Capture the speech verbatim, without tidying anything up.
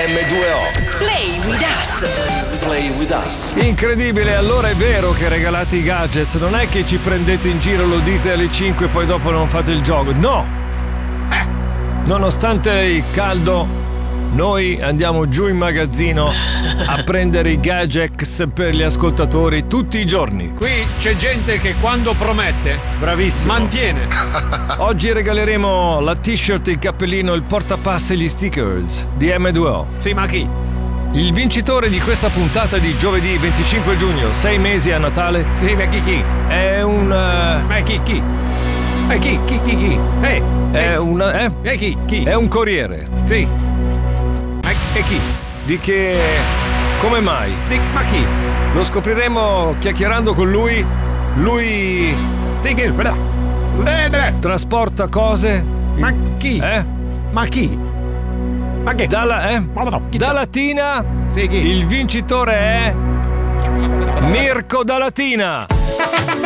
emme due o. Play with us. Play with us. Incredibile, allora è vero che regalate i gadgets, non è che ci prendete in giro, lo dite alle cinque e poi dopo non fate il gioco. No! Eh. Nonostante il caldo, noi andiamo giù in magazzino a prendere i gadgets per gli ascoltatori tutti i giorni. Qui c'è gente che quando promette, bravissimo, mantiene. Oggi regaleremo la t-shirt, il cappellino, il portapass e gli stickers di emme due o. Sì, ma chi? Il vincitore di questa puntata di giovedì venticinque giugno, sei mesi a Natale. Sì, ma chi chi? È un... Uh... Ma chi chi? Eh chi chi chi chi? Eh, è eh, un... Eh? Eh chi chi? È un corriere. Sì. Ma e chi? Di che... Come mai? Di, ma chi? Lo scopriremo chiacchierando con lui. Lui... Di che? Trasporta cose. Ma chi? Eh? Ma chi? Ma che? Dalla... Eh? Chi da Latina. Sì, chi? Il vincitore è... Mirko da Latina.